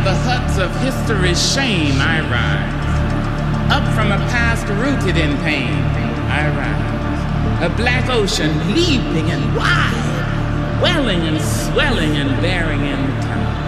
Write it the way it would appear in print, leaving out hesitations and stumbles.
the huts of history's shame I rise. Up from a past rooted in pain I rise. A black ocean leaping and wide, welling and swelling and bearing in the tide.